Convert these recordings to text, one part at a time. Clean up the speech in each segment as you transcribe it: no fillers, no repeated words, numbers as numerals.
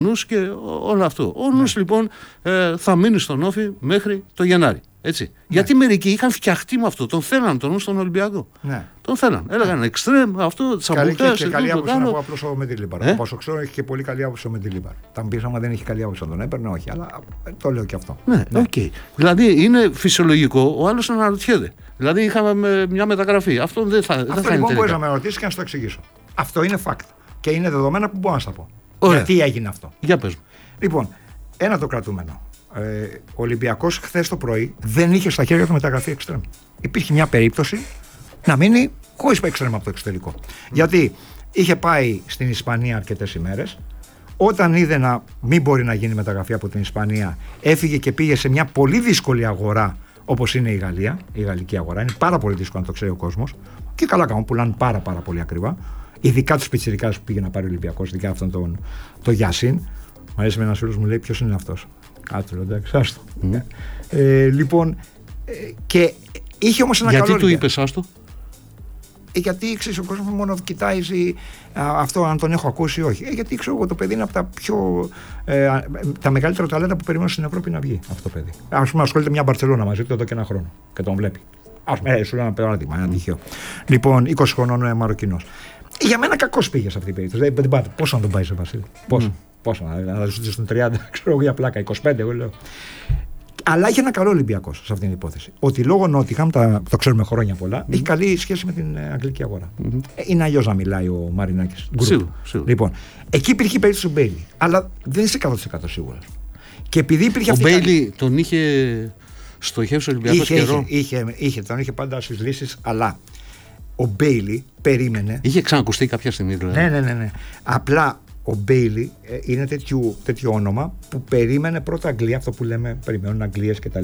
Νους και όλο αυτό. Ο Νους λοιπόν θα μείνει στον Όφη μέχρι το Γενάρη. Έτσι. Ναι. Γιατί μερικοί είχαν φτιαχτεί με αυτό. Τον θέλαν τον Νους στον Ολυμπιακό. Ναι. Τον θέλαν. Έλεγαν εξτρέμ, αυτό, τσαμπουκές. Και καλή άποψη να πω απλώς ο Μεντιλίμπαρ. Όπως ξέρω, έχει και πολύ καλή άποψη ο Μεντιλίμπαρ. Τα πει άμα δεν έχει καλή άποψη να τον έπαιρνε, όχι. Αλλά το λέω και αυτό. Ναι, ναι. Okay. Δηλαδή είναι φυσιολογικό ο άλλος να αναρωτιέται. Δηλαδή είχαμε μια μεταγραφή. Αυτό δεν θα είναι. Αυτό λοιπόν μπορεί να με ρωτήσει και να σου το εξηγήσω. Αυτό είναι fact. Και είναι δεδομένα που μπορώ να στα πω. Ωραία. Γιατί έγινε αυτό. Για πες μου. Λοιπόν, ένα το κρατούμενο. Ο Ολυμπιακός χθες το πρωί δεν είχε στα χέρια του μεταγραφή εξτρέμ. Υπήρχε μια περίπτωση να μείνει χωρίς εξτρέμ από το εξωτερικό. Γιατί είχε πάει στην Ισπανία αρκετές ημέρες. Όταν είδε να μην μπορεί να γίνει μεταγραφή από την Ισπανία, έφυγε και πήγε σε μια πολύ δύσκολη αγορά όπως είναι η Γαλλία. Η γαλλική αγορά είναι πάρα πολύ δύσκολο να το ξέρει ο κόσμος. Και καλά κάνουν, πουλάνε πάρα πολύ ακριβά. Ειδικά τους πιτσιρικάδες που πήγε να πάρει ο Ολυμπιακός, ειδικά αυτόν τον Γιασίν. Μου αρέσει με ένας φίλος μου λέει ποιος είναι αυτός. Κάτω, εντάξει, άστο. Λοιπόν, και είχε όμως ένα γιατί καλό. Γιατί του είπες άστο? Γιατί ξέρεις, ο κόσμος μόνο κοιτάει αυτό αν τον έχω ακούσει ή όχι. Γιατί ξέρω εγώ το παιδί είναι από τα πιο. Τα μεγαλύτερα ταλέντα που περιμένω στην Ευρώπη να βγει αυτό το παιδί. Ας πούμε, ασχολείται μια Μπαρτσελόνα μαζί του εδώ και ένα χρόνο και τον βλέπει. Σου λέω ένα παράδειγμα, ένα τυχαίο. Λοιπόν, 20 χρονών Μαροκινός. Για μένα κακός πήγε σε αυτή την περίπτωση. Πόσο να τον πάει σε Βασίλη, πόσο να ζήσει στον 30, ξέρω εγώ για πλάκα, 25, εγώ λέω. Αλλά είχε ένα καλό Ολυμπιακός σε αυτήν την υπόθεση. Ότι λόγω Νότιχαμ, το ξέρουμε χρόνια πολλά, έχει καλή σχέση με την αγγλική αγορά. Είναι αλλιώς να μιλάει ο Μαρινάκης. Σίγουρα. Λοιπόν, εκεί υπήρχε η περίπτωση του Μπέιλι. Αλλά δεν είσαι 100% σίγουρος. Και επειδή υπήρχε αυτή. Ο Μπέιλι τον είχε στοχεύσει ο Ολυμπιακός καιρό. Τον είχε πάντα στις λύσεις, αλλά ο Μπέιλι περίμενε. Είχε ξανακουστεί κάποια στιγμή δηλαδή. Ναι. Απλά ο Μπέιλι είναι τέτοιο όνομα που περίμενε πρώτα Αγγλία, αυτό που λέμε περιμένουν Αγγλίες κτλ.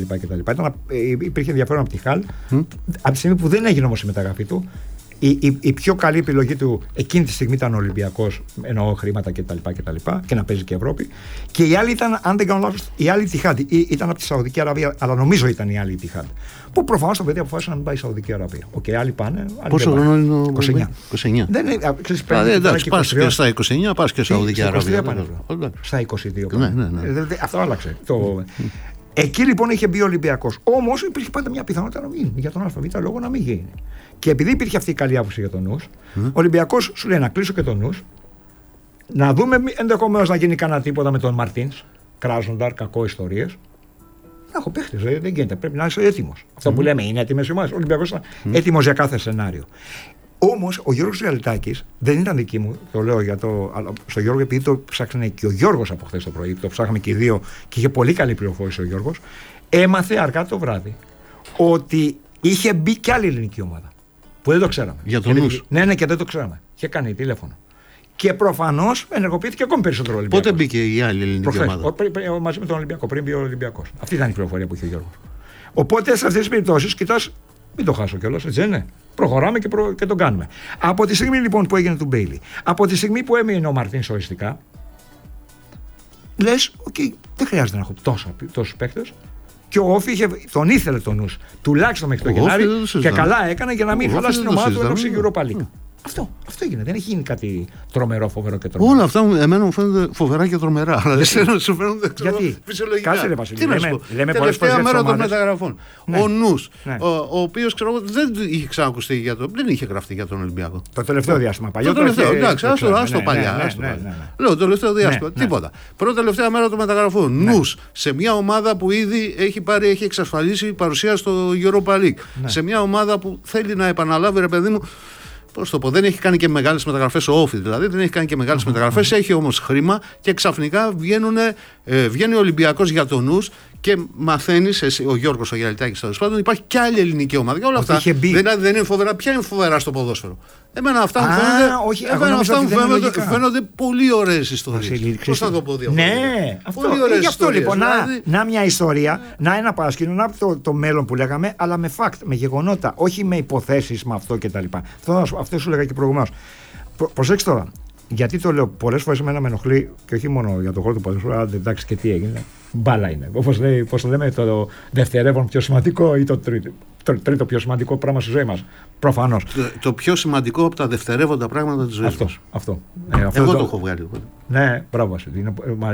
Υπήρχε ενδιαφέρον από τη Χαλ. Από τη στιγμή που δεν έγινε όμως η μεταγραφή του, η πιο καλή επιλογή του εκείνη τη στιγμή ήταν ο Ολυμπιακός, εννοώ χρήματα κτλ. Και να παίζει και Ευρώπη. Και η άλλη ήταν, αν δεν κάνω λάθος, η άλλη Τιχάντ. Ήταν από τη Σαουδική Αραβία, αλλά νομίζω ήταν η άλλη Τιχάντ. Που προφανώς το παιδί αποφάσισε να μην πάει στη Σαουδική Αραβία. Άλλοι πάνε. Πόσο χρόνο είναι ο 29. Δεν είναι. Εντάξει, πας και στα 29, πας και στη Σαουδική Αραβία. Στα 22. Αυτό άλλαξε. Εκεί λοιπόν είχε μπει ο Ολυμπιακός. Όμως υπήρχε πάντα μια πιθανότητα να μην γίνει. Για τον ΑΒ λόγο να μην γίνει. Και επειδή υπήρχε αυτή η καλή άποψη για τον Νους, ο Ολυμπιακός σου λέει να κλείσω και τον Νους, να δούμε ενδεχομένως να γίνει κανένα τίποτα με τον Μαρτίνς, Κράζονταρ, κακό ιστορίες. Να έχω παίχτες, δεν γίνεται. Πρέπει να είσαι έτοιμος. Αυτό που λέμε είναι έτοιμες ομάδες. Ο Ολυμπιακός ήταν έτοιμος για κάθε σενάριο. Όμως ο Γιώργος Ριαλιτάκης δεν ήταν δική μου, το λέω αλλά στο Γιώργο, επειδή το ψάξανε και ο Γιώργος από χθες το πρωί, το ψάχναμε και οι δύο και είχε πολύ καλή πληροφόρηση ο Γιώργος, έμαθε αργά το βράδυ ότι είχε μπει κι άλλη ελληνική ομάδα. Που δεν το ξέραμε. Για τον Νους. Ναι, και δεν το ξέραμε. Είχε κάνει τηλέφωνο. Και προφανώς ενεργοποιήθηκε ακόμη περισσότερο Ολυμπιακός. Πότε μπήκε η άλλη ελληνική ομάδα? Μαζί με τον Ολυμπιακό, πριν μπει ο Ολυμπιακός. Αυτή ήταν η πληροφορία που είχε ο Γιώργος. Οπότε σε αυτές τις περιπτώσεις, κοιτάς, μην το χάσω κιόλας, έτσι δεν είναι. Προχωράμε και τον κάνουμε. Από τη στιγμή λοιπόν που έγινε του Μπέιλι, από τη στιγμή που έμεινε ο Μαρτίνς οριστικά, λες, δεν χρειάζεται να έχω τόσους παίκτες. Και ο Όφη τον ήθελε τον Νους, τουλάχιστον μέχρι το Γενάρη, και καλά έκανε για να μην χαλάσει την ομάδα του ενώ στην Europa League. Αυτό έγινε. Δεν έχει γίνει κάτι τρομερό, φοβερό και τρομερό. Όλα αυτά εμένα μου φαίνονται φοβερά και τρομερά. Αλλά δεν σου φαίνονται φυσιολογικά. Κάτσε ρε Βασίλη. Τελευταία μέρα των μεταγραφών. Ο Νους, ο οποίος δεν είχε ξανακουστεί δεν είχε γραφτεί για τον Ολυμπιακό. Το τελευταίο διάστημα. Εντάξει, άστο παλιά. Λέω το τελευταίο διάστημα. Τίποτα. Πρώτη τελευταία μέρα των μεταγραφών. Νους σε μια ομάδα που ήδη έχει εξασφαλίσει παρουσία στο Europa League. Σε μια ομάδα που θέλει να επαναλάβει, ρε παιδί μου. Πώς το πω, δεν έχει κάνει και μεγάλες μεταγραφές ο Όφη, δηλαδή δεν έχει κάνει και μεγάλες μεταγραφές, έχει όμως χρήμα και ξαφνικά βγαίνει ο Ολυμπιακός για τον Νους και μαθαίνεις, ο Γιώργος ο Γιαλιτάκης τέλος πάντων, υπάρχει και άλλη ελληνική ομάδα. Και όλα αυτά δεν είναι φοβερά. Ποια είναι φοβερά στο ποδόσφαιρο? Εμένα αυτά μου φαίνονται πολύ ωραίες ιστορίες. Πώς θα το πω δύο? Ναι, αυτό λοιπόν. Να μια ιστορία, να ένα παρασκήνιο, να το μέλλον που λέγαμε, αλλά με fact, με γεγονότα, όχι με υποθέσεις, με αυτό κτλ. Αυτό σου λέγα και προηγουμένως. Προσέξτε τώρα. Γιατί το λέω, πολλές φορές εμένα με ενοχλεί και όχι μόνο για τον χώρο του ποδοσφαίρου, αλλά εντάξει και τι έγινε. Μπάλα είναι. Όπως το λέμε, το δευτερεύον πιο σημαντικό ή το τρίτο πιο σημαντικό πράγμα στη ζωή μας. Προφανώς. Το πιο σημαντικό από τα δευτερεύοντα πράγματα της ζωής μας. Αυτό. Εγώ το έχω βγάλει. Ναι, μπράβο.